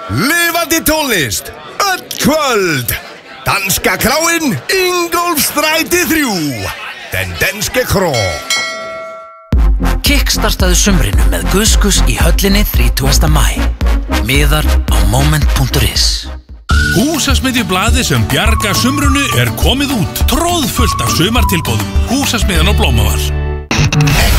Lifandi tónlist, öll kvöld. Danska kráin, Ingólfsstræti 3. Den danske kró. Kickstartaðu sumrinu með Guskus í höllinni 30. maí. Miðar á moment.is. Húsasmiðjublaðið sem bjargar sumrunu komið út. Tróðfullt af sumartilboðum. Húsasmiðjan á Blómavall.